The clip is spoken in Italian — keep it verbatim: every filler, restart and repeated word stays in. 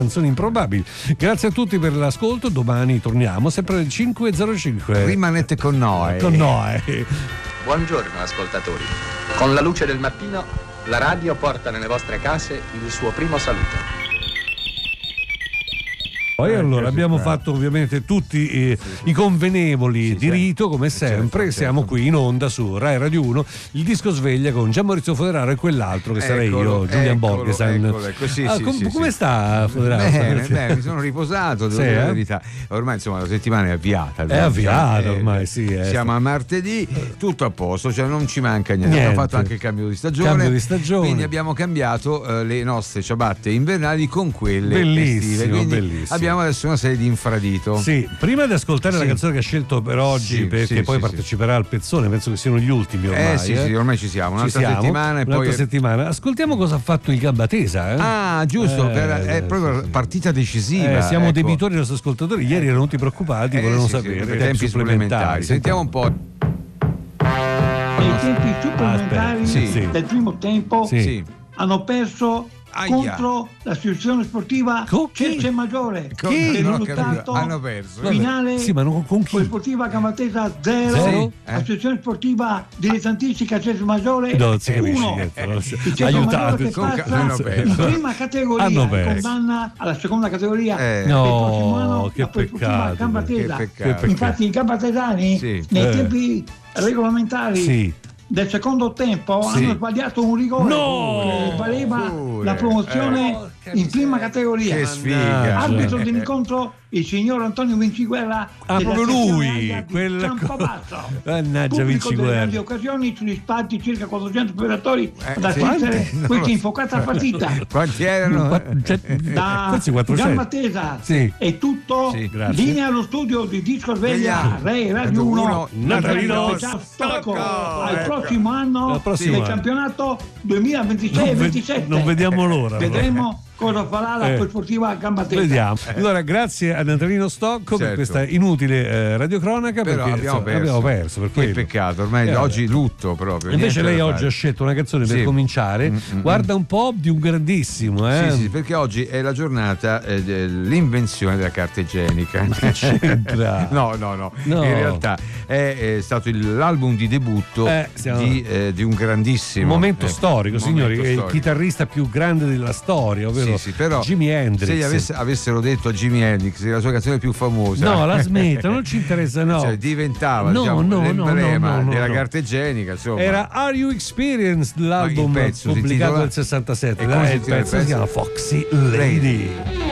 canzoni improbabili. Grazie a tutti per l'ascolto, domani torniamo sempre alle cinque e zero cinque. Rimanete con noi. Con noi. Buongiorno ascoltatori. Con la luce del mattino, la radio porta nelle vostre case il suo primo saluto. Poi allora abbiamo fatto ovviamente tutti eh, sì, sì. i convenevoli sì, di rito, come sempre, certo, siamo certo. qui in onda su Rai Radio uno, il disco sveglia con Gian Maurizio Foderaro e quell'altro che eccolo, sarei io, Giulian Borghesan. Eccolo, ecco. sì, ah, sì, com- sì, come sì. sta Foderaro? Bene, bene, mi sono riposato, devo sì, dire eh? la verità. Ormai insomma la settimana è avviata. È avviata eh, ormai, sì. Eh. Siamo a martedì, tutto a posto, cioè non ci manca niente. niente. Abbiamo fatto anche il cambio di stagione. Cambio di stagione. Quindi abbiamo cambiato eh, le nostre ciabatte invernali con quelle bellissimo, estive. Quindi bellissimo. abbiamo adesso una serie di infradito. Sì, prima di ascoltare sì. la canzone che ha scelto per oggi, sì, perché sì, poi sì, parteciperà al pezzone, penso che siano gli ultimi ormai. Eh sì, eh. sì, ormai ci siamo, un'altra ci siamo, settimana e un'altra poi settimana. Ascoltiamo cosa ha fatto il Gambatesa. Eh? Ah, giusto, eh, per, è proprio sì, partita decisiva. Eh, siamo ecco. debitori dei nostri ascoltatori, ieri erano tutti preoccupati, eh, volevano sì, sapere sì, i tempi supplementari. Sentiamo un po'. I tempi supplementari sì. del primo tempo sì. hanno perso Aia. contro l'associazione sportiva Cerce Maggiore. Chi? Il Non ho risultato capito. Hanno perso. finale sì, ma non, con chi? Sportiva Gambatesa zero, Zero? Eh? Associazione Sportiva Dilettantistica Cerce Maggiore Non si capisce uno. niente, non si- Il Cerce aiutate. Maggiore che Con- passa hanno perso. in prima categoria Hanno e perso. condanna alla seconda categoria Eh. del No, prossimo anno che la Sportiva peccato, Gambatesa. che peccato. Infatti i gambatesani Sì. nei Eh. tempi regolamentari Sì. del secondo tempo Sì. hanno sbagliato un rigore No! che valeva Pure. la promozione Eh. in prima categoria. Che sfiga. Arbitro dell'incontro il signor Antonio Vinciguerra. Ah, della proprio lui, sezione di quel Campobasso. Mannaggia Pubblico Vinciguerra. delle grandi occasioni sugli spalti, circa quattrocento spettatori Eh, ad sì. assistere Quanti? Non questa lo- infuocata partita. Quanti erano? Cioè, Da forse quattrocento. Gambatesa Sì. è tutto. Sì, grazie. Linea allo studio di Disco Sveglia, Sveglia. Rai Radio uno, Natalino Stocco, Stocco. al Ecco. prossimo anno Al prossimo del anno. campionato duemilaventisei Non, ve- ventisette. non vediamo l'ora. Vedremo cosa farà la Eh. sportiva Gambatesa. Vediamo. Allora, grazie a Natalino Stocco per Certo. questa inutile eh, radiocronaca. Però perché, abbiamo insomma, perso. abbiamo perso per Che quello. peccato, ormai Eh, oggi lutto proprio. Invece niente lei da oggi fare. ha scelto una canzone per Sì. cominciare. Mm, mm, Guarda un po' di un grandissimo, eh? Sì, sì, perché oggi è la giornata eh, dell'invenzione della carta igienica. c'entra? no, no, no, No. In realtà è, è stato il- l'album di debutto Eh, siamo- di, eh, di un grandissimo Momento eh, storico, signori, momento è il storico. chitarrista più grande della storia, ovvero Sì, sì, però Jimi Hendrix. se gli avesse- avessero detto a Jimi Hendrix che la sua canzone più famosa, No, la smetta, non ci interessa, no. cioè, diventava No, diciamo, no, no, l'emblema no, no, della no. carta igienica, insomma. Era Are You Experienced, l'album Ma il pezzo si pubblicato intitola- nel sessantasette. E come Eh, si il intitola il pezzo si pezzo? chiama Foxy Lady. Lady.